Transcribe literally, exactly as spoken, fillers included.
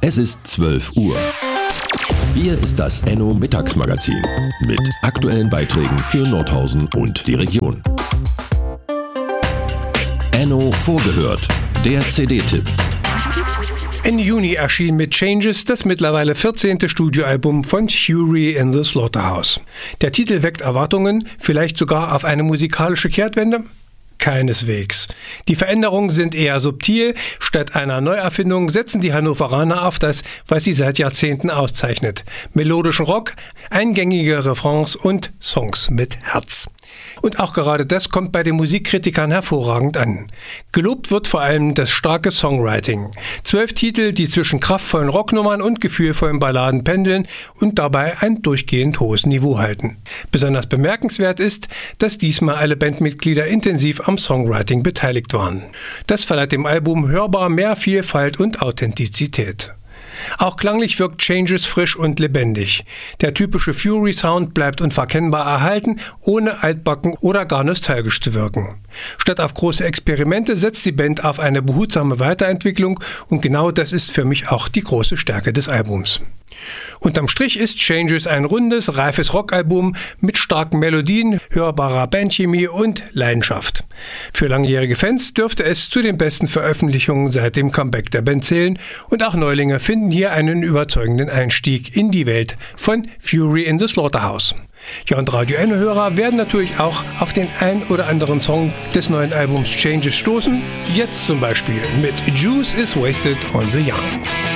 Es ist zwölf Uhr. Hier ist das Enno Mittagsmagazin mit aktuellen Beiträgen für Nordhausen und die Region. Enno vorgehört, der C D-Tipp. Ende Juni erschien mit Changes das mittlerweile vierzehnte Studioalbum von Fury in the Slaughterhouse. Der Titel weckt Erwartungen, vielleicht sogar auf eine musikalische Kehrtwende? Keineswegs. Die Veränderungen sind eher subtil. Statt einer Neuerfindung setzen die Hannoveraner auf das, was sie seit Jahrzehnten auszeichnet. Melodischen Rock, eingängige Refrains und Songs mit Herz. Und auch gerade das kommt bei den Musikkritikern hervorragend an. Gelobt wird vor allem das starke Songwriting. Zwölf Titel, die zwischen kraftvollen Rocknummern und gefühlvollen Balladen pendeln und dabei ein durchgehend hohes Niveau halten. Besonders bemerkenswert ist, dass diesmal alle Bandmitglieder intensiv am Songwriting beteiligt waren. Das verleiht dem Album hörbar mehr Vielfalt und Authentizität. Auch klanglich wirkt Changes frisch und lebendig. Der typische Fury-Sound bleibt unverkennbar erhalten, ohne altbacken oder gar nostalgisch zu wirken. Statt auf große Experimente setzt die Band auf eine behutsame Weiterentwicklung und genau das ist für mich auch die große Stärke des Albums. Unterm Strich ist Changes ein rundes, reifes Rockalbum mit starken Melodien, hörbarer Bandchemie und Leidenschaft. Für langjährige Fans dürfte es zu den besten Veröffentlichungen seit dem Comeback der Band zählen und auch Neulinge finden hier einen überzeugenden Einstieg in die Welt von Fury in the Slaughterhouse. Ja, und Radio Enno-Hörer werden natürlich auch auf den ein oder anderen Song des neuen Albums Changes stoßen. Jetzt zum Beispiel mit Juice is Wasted on the Young.